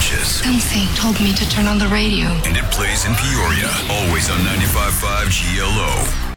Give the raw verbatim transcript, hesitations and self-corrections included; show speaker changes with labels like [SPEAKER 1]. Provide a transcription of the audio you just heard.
[SPEAKER 1] inches.
[SPEAKER 2] Something told me to turn on the radio.
[SPEAKER 1] And it plays in Peoria, always on ninety-five point five G L O.